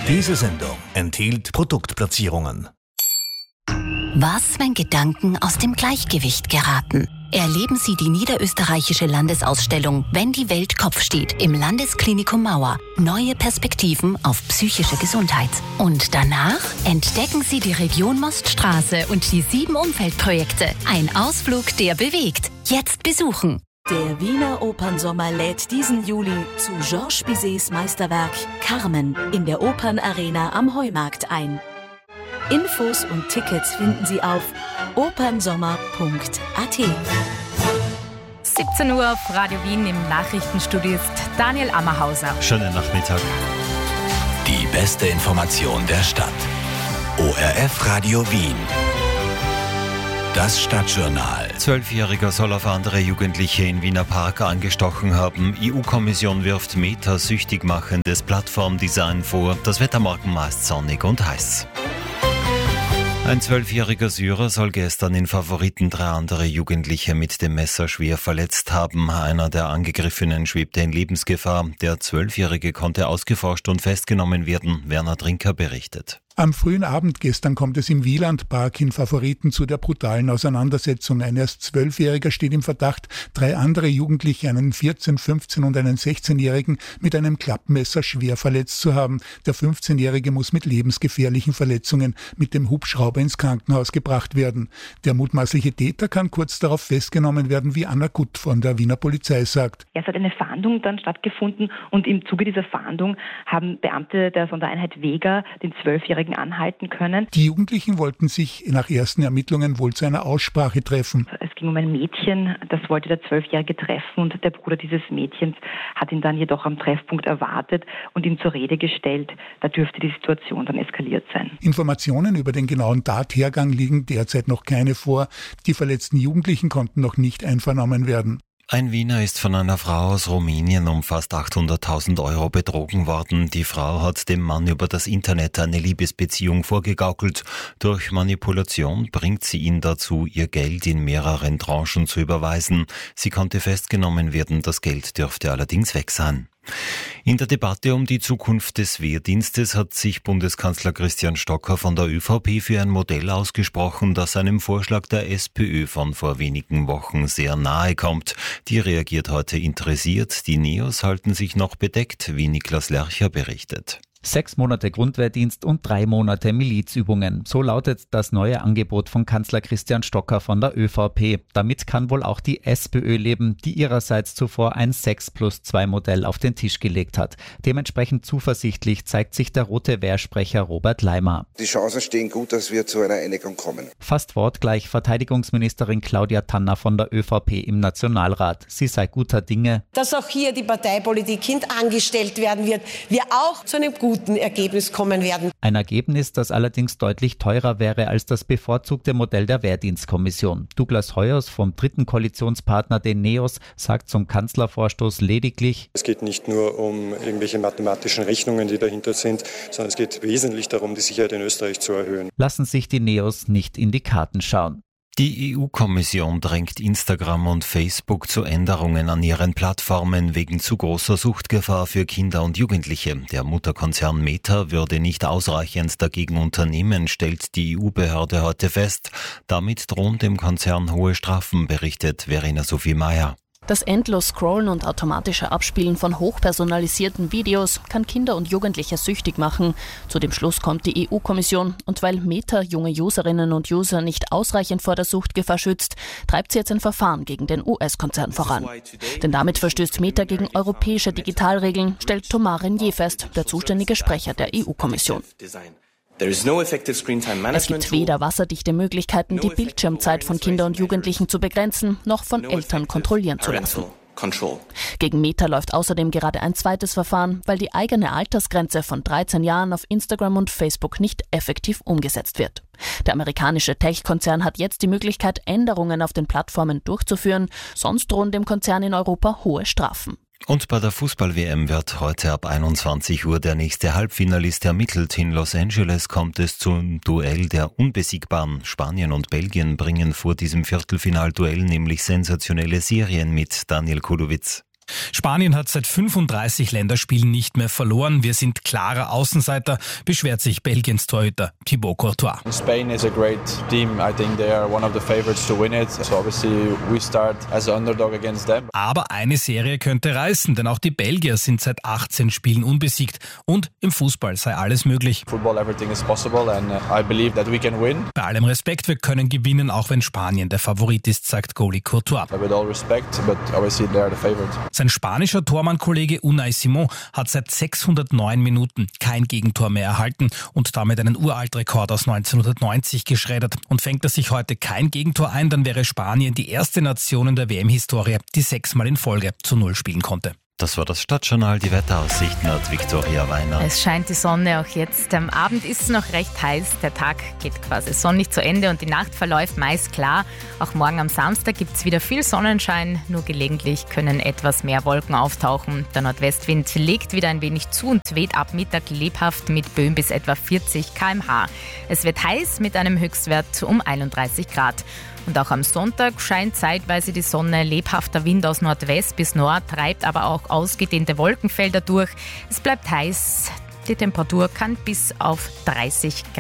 Diese Sendung enthielt Produktplatzierungen. Was, wenn Gedanken aus dem Gleichgewicht geraten? Erleben Sie die niederösterreichische Landesausstellung Wenn die Welt Kopf steht im Landesklinikum Mauer. Neue Perspektiven auf psychische Gesundheit. Und danach entdecken Sie die Region Moststraße und die 7 Umfeldprojekte. Ein Ausflug, der bewegt. Jetzt besuchen. Der Wiener Opernsommer lädt diesen Juli zu Georges Bizets Meisterwerk Carmen in der Opernarena am Heumarkt ein. Infos und Tickets finden Sie auf opernsommer.at. 17 Uhr auf Radio Wien. Im Nachrichtenstudio ist Daniel Ammerhauser. Schönen Nachmittag. Die beste Information der Stadt. ORF Radio Wien. Das Stadtjournal. 12-Jähriger soll auf andere Jugendliche in Wiener Park angestochen haben. EU-Kommission wirft Meta süchtig machendes Plattformdesign vor. Das Wetter morgen meist sonnig und heiß. Ein 12-jähriger Syrer soll gestern in Favoriten 3 andere Jugendliche mit dem Messer schwer verletzt haben. Einer der Angegriffenen schwebte in Lebensgefahr. Der 12-Jährige konnte ausgeforscht und festgenommen werden, Werner Drinker berichtet. Am frühen Abend gestern kommt es im Wielandpark in Favoriten zu der brutalen Auseinandersetzung. Ein erst 12-Jähriger steht im Verdacht, 3 andere Jugendliche, einen 14-, 15- und einen 16-Jährigen, mit einem Klappmesser schwer verletzt zu haben. Der 15-Jährige muss mit lebensgefährlichen Verletzungen mit dem Hubschrauber ins Krankenhaus gebracht werden. Der mutmaßliche Täter kann kurz darauf festgenommen werden, wie Anna Gutt von der Wiener Polizei sagt. Es hat eine Fahndung dann stattgefunden und im Zuge dieser Fahndung haben Beamte der Sondereinheit Vega den 12-Jährigen anhalten können. Die Jugendlichen wollten sich nach ersten Ermittlungen wohl zu einer Aussprache treffen. Es ging um ein Mädchen, das wollte der 12-Jährige treffen und der Bruder dieses Mädchens hat ihn dann jedoch am Treffpunkt erwartet und ihn zur Rede gestellt. Da dürfte die Situation dann eskaliert sein. Informationen über den genauen Tathergang liegen derzeit noch keine vor. Die verletzten Jugendlichen konnten noch nicht einvernommen werden. Ein Wiener ist von einer Frau aus Rumänien um fast 800.000 Euro betrogen worden. Die Frau hat dem Mann über das Internet eine Liebesbeziehung vorgegaukelt. Durch Manipulation bringt sie ihn dazu, ihr Geld in mehreren Tranchen zu überweisen. Sie konnte festgenommen werden, das Geld dürfte allerdings weg sein. In der Debatte um die Zukunft des Wehrdienstes hat sich Bundeskanzler Christian Stocker von der ÖVP für ein Modell ausgesprochen, das einem Vorschlag der SPÖ von vor wenigen Wochen sehr nahe kommt. Die reagiert heute interessiert. Die Neos halten sich noch bedeckt, wie Niklas Lercher berichtet. 6 Monate Grundwehrdienst und 3 Monate Milizübungen. So lautet das neue Angebot von Kanzler Christian Stocker von der ÖVP. Damit kann wohl auch die SPÖ leben, die ihrerseits zuvor ein 6+2 Modell auf den Tisch gelegt hat. Dementsprechend zuversichtlich zeigt sich der rote Wehrsprecher Robert Leimer. Die Chancen stehen gut, dass wir zu einer Einigung kommen. Fast wortgleich Verteidigungsministerin Claudia Tanner von der ÖVP im Nationalrat. Sie sei guter Dinge. Dass auch hier die Parteipolitik hintangestellt werden wird, wir auch zu einem guten Ergebnis kommen werden. Ein Ergebnis, das allerdings deutlich teurer wäre als das bevorzugte Modell der Wehrdienstkommission. Douglas Heuers vom 3. Koalitionspartner, den Neos, sagt zum Kanzlervorstoß lediglich: Es geht nicht nur um irgendwelche mathematischen Rechnungen, die dahinter sind, sondern es geht wesentlich darum, die Sicherheit in Österreich zu erhöhen. Lassen sich die Neos nicht in die Karten schauen. Die EU-Kommission drängt Instagram und Facebook zu Änderungen an ihren Plattformen wegen zu großer Suchtgefahr für Kinder und Jugendliche. Der Mutterkonzern Meta würde nicht ausreichend dagegen unternehmen, stellt die EU-Behörde heute fest. Damit drohen dem Konzern hohe Strafen, berichtet Verena Sophie Meyer. Das endlos Scrollen und automatische Abspielen von hochpersonalisierten Videos kann Kinder und Jugendliche süchtig machen. Zu dem Schluss kommt die EU-Kommission. Und weil Meta junge Userinnen und User nicht ausreichend vor der Suchtgefahr schützt, treibt sie jetzt ein Verfahren gegen den US-Konzern voran. Denn damit verstößt Meta gegen europäische Digitalregeln, stellt Thomas Renier fest, der zuständige Sprecher der EU-Kommission. Es gibt weder wasserdichte Möglichkeiten, die Bildschirmzeit von Kindern und Jugendlichen zu begrenzen, noch von Eltern kontrollieren zu lassen. Gegen Meta läuft außerdem gerade ein zweites Verfahren, weil die eigene Altersgrenze von 13 Jahren auf Instagram und Facebook nicht effektiv umgesetzt wird. Der amerikanische Tech-Konzern hat jetzt die Möglichkeit, Änderungen auf den Plattformen durchzuführen, sonst drohen dem Konzern in Europa hohe Strafen. Und bei der Fußball-WM wird heute ab 21 Uhr der nächste Halbfinalist ermittelt. In Los Angeles kommt es zum Duell der Unbesiegbaren. Spanien und Belgien bringen vor diesem Viertelfinalduell nämlich sensationelle Serien mit. Daniel Kulowitz. Spanien hat seit 35 Länderspielen nicht mehr verloren. Wir sind klarer Außenseiter, beschwert sich Belgiens Torhüter Thibaut Courtois. Spain is a great team. I think they are one of the favorites to win it. So obviously we start as an underdog against them. Aber eine Serie könnte reißen, denn auch die Belgier sind seit 18 Spielen unbesiegt. Und im Fußball sei alles möglich. Football, everything is possible and I believe that we can win. Bei allem Respekt, wir können gewinnen, auch wenn Spanien der Favorit ist, sagt Goalie Courtois. With all respect, but obviously they are the favorite. Sein spanischer Tormann-Kollege Unai Simón hat seit 609 Minuten kein Gegentor mehr erhalten und damit einen Uraltrekord aus 1990 geschreddert. Und fängt er sich heute kein Gegentor ein, dann wäre Spanien die erste Nation in der WM-Historie, die 6-mal in Folge zu 0 spielen konnte. Das war das Stadtjournal. Die Wetteraussichten hat Viktoria Weiner. Es scheint die Sonne auch jetzt. Am Abend ist es noch recht heiß. Der Tag geht quasi sonnig zu Ende und die Nacht verläuft meist klar. Auch morgen am Samstag gibt es wieder viel Sonnenschein. Nur gelegentlich können etwas mehr Wolken auftauchen. Der Nordwestwind legt wieder ein wenig zu und weht ab Mittag lebhaft mit Böen bis etwa 40 km/h. Es wird heiß mit einem Höchstwert um 31 Grad. Und auch am Sonntag scheint zeitweise die Sonne, lebhafter Wind aus Nordwest bis Nord, treibt aber auch ausgedehnte Wolkenfelder durch. Es bleibt heiß, die Temperatur kann bis auf 30 Grad